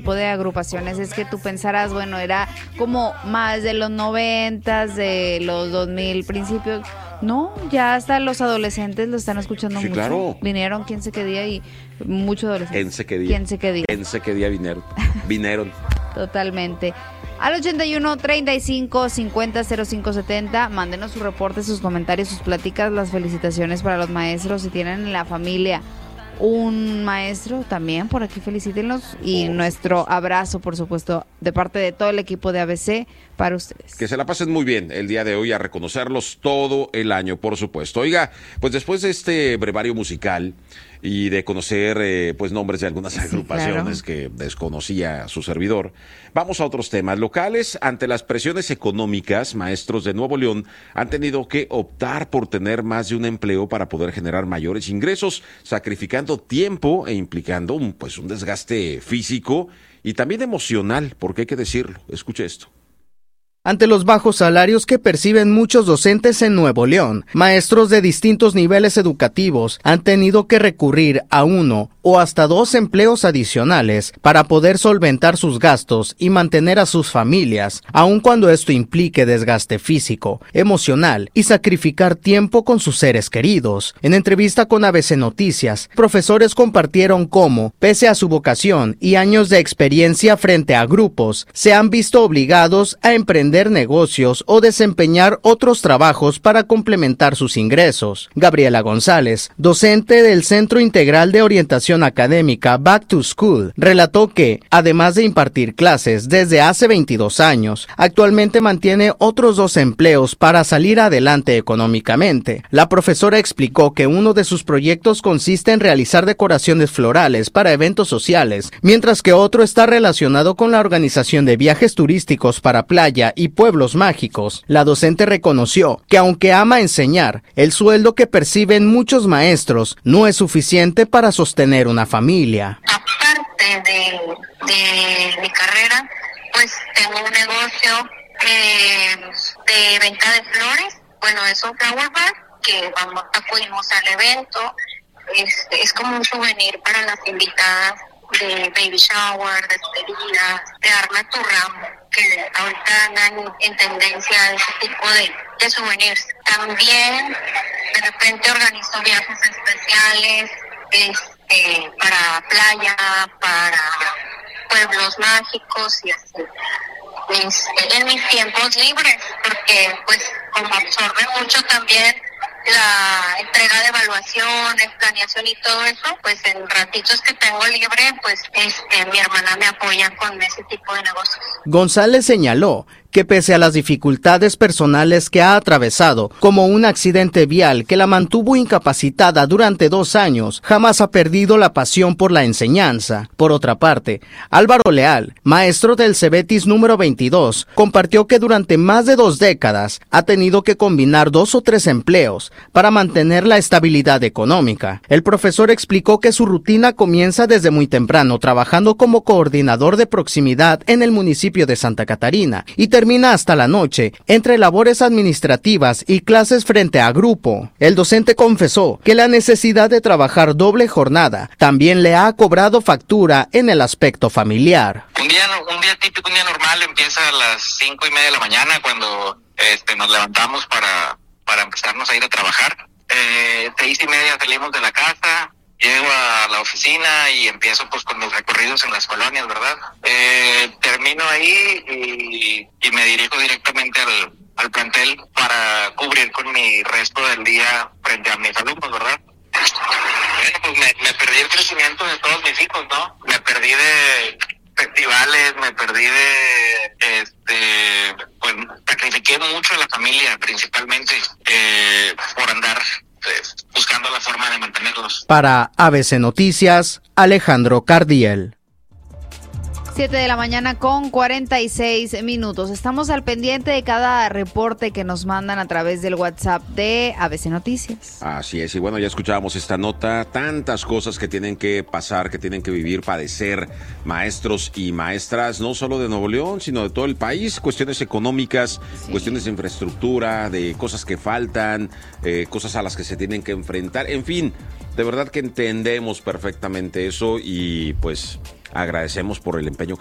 tipo de agrupaciones es que tú pensarás, bueno, era como más de los 90s, de los 2000 principios. No, ya hasta los adolescentes lo están escuchando mucho. Claro. Vinieron quién sé qué día y muchos adolescentes. ¿Quién sé qué día vinieron? Totalmente. Al 81 35 50 05 70, mándenos sus reportes, sus comentarios, sus pláticas, las felicitaciones para los maestros. Si tienen en la familia un maestro, también por aquí felicítenlos. Y nuestro abrazo, por supuesto, de parte de todo el equipo de ABC para ustedes. Que se la pasen muy bien el día de hoy, a reconocerlos todo el año, por supuesto. Oiga, pues después de este brevario musical y de conocer pues nombres de algunas agrupaciones que desconocía su servidor, vamos a otros temas locales. Ante las presiones económicas, maestros de Nuevo León han tenido que optar por tener más de un empleo para poder generar mayores ingresos, sacrificando tiempo e implicando un desgaste físico y también emocional, porque hay que decirlo. Escuche esto. Ante los bajos salarios que perciben muchos docentes en Nuevo León, maestros de distintos niveles educativos han tenido que recurrir a uno o hasta dos empleos adicionales para poder solventar sus gastos y mantener a sus familias, aun cuando esto implique desgaste físico, emocional y sacrificar tiempo con sus seres queridos. En entrevista con ABC Noticias, profesores compartieron cómo, pese a su vocación y años de experiencia frente a grupos, se han visto obligados a emprender negocios o desempeñar otros trabajos para complementar sus ingresos. Gabriela González, docente del Centro Integral de Orientación Académica Back to School, relató que, además de impartir clases desde hace 22 años, actualmente mantiene otros 2 empleos para salir adelante económicamente. La profesora explicó que uno de sus proyectos consiste en realizar decoraciones florales para eventos sociales, mientras que otro está relacionado con la organización de viajes turísticos para playa y pueblos mágicos. La docente reconoció que aunque ama enseñar, el sueldo que perciben muchos maestros no es suficiente para sostener una familia. Aparte de mi carrera, pues tengo un negocio de venta de flores. Bueno, es un flower bar que acudimos al evento. Es como un souvenir para las invitadas de baby shower, de despedida, de arma tu ramo, que ahorita andan en tendencia a ese tipo de souvenirs. También de repente organizo viajes especiales para playa, para pueblos mágicos y así. En mis tiempos libres, porque pues como absorbe mucho también la entrega de evaluaciones, planeación y todo eso, pues en ratitos que tengo libre, pues mi hermana me apoya con ese tipo de negocios. González señaló que pese a las dificultades personales que ha atravesado, como un accidente vial que la mantuvo incapacitada durante 2 años, jamás ha perdido la pasión por la enseñanza. Por otra parte, Álvaro Leal, maestro del Cebetis número 22, compartió que durante más de 2 décadas ha tenido que combinar 2 o 3 empleos para mantener la estabilidad económica. El profesor explicó que su rutina comienza desde muy temprano, trabajando como coordinador de proximidad en el municipio de Santa Catarina, y termina hasta la noche, entre labores administrativas y clases frente a grupo. El docente confesó que la necesidad de trabajar doble jornada también le ha cobrado factura en el aspecto familiar. Un día típico, un día normal, empieza a las 5:30 de la mañana cuando nos levantamos para empezarnos a ir a trabajar. 6:30 salimos de la casa. Llego a la oficina y empiezo pues con los recorridos en las colonias, ¿verdad? Termino ahí y me dirijo directamente al plantel para cubrir con mi resto del día frente a mis alumnos, ¿verdad? Bueno, pues me perdí el crecimiento de todos mis hijos, ¿no? Me perdí de festivales, me perdí pues sacrifiqué mucho a la familia, principalmente, por andar buscando la forma de mantenerlos. Para ABC Noticias, Alejandro Cardiel. 7 de la mañana con 46 minutos. Estamos al pendiente de cada reporte que nos mandan a través del WhatsApp de ABC Noticias. Así es, y bueno, ya escuchábamos esta nota, tantas cosas que tienen que pasar, que tienen que vivir, padecer maestros y maestras, no solo de Nuevo León, sino de todo el país, cuestiones económicas, sí, cuestiones de infraestructura, de cosas que faltan, cosas a las que se tienen que enfrentar, en fin, de verdad que entendemos perfectamente eso y pues agradecemos por el empeño